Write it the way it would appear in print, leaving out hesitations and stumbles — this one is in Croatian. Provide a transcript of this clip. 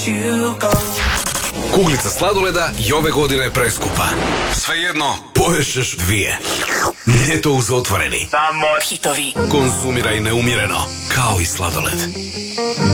Kuglica sladoleda i ove godine preskupa. Svejedno, poješćeš 2. Nije to uz otvoreni. Samo hitovi. Konzumiraj neumjereno, kao i sladoled.